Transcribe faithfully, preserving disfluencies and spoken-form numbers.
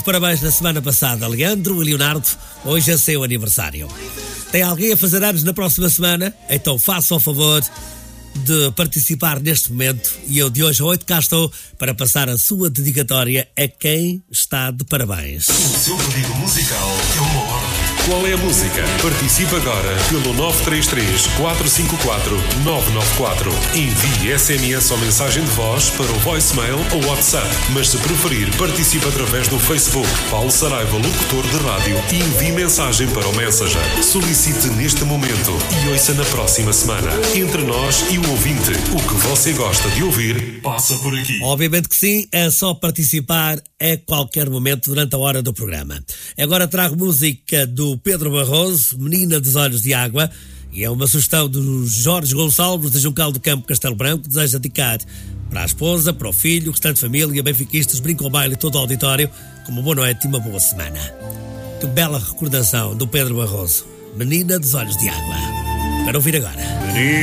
Parabéns na semana passada, Leandro e Leonardo, hoje é seu aniversário. Tem alguém a fazer anos na próxima semana? Então faça o favor de participar neste momento e eu de hoje a oito cá estou para passar a sua dedicatória a quem está de parabéns. O seu pedido musical é uma ordem. Qual é a música? Participe agora pelo nove três três, quatro cinco quatro, nove nove quatro. Envie S M S ou mensagem de voz para o voicemail ou WhatsApp. Mas se preferir, participe através do Facebook. Paulo Saraiva, locutor de rádio, e envie mensagem para o Messenger. Solicite neste momento e ouça na próxima semana. Entre nós e o ouvinte, o que você gosta de ouvir, Passa por aqui. Obviamente que sim, é só participar a qualquer momento durante a hora do programa. Agora trago música do Pedro Barroso, Menina dos Olhos de Água, e é uma sugestão do Jorge Gonçalves, de Juncal do Campo, Castelo Branco, que deseja dedicar para a esposa, para o filho, o restante família, benfiquistas, brinco ao baile e todo o auditório, com uma boa noite e uma boa semana. Que bela recordação do Pedro Barroso, Menina dos Olhos de Água. Para ouvir agora.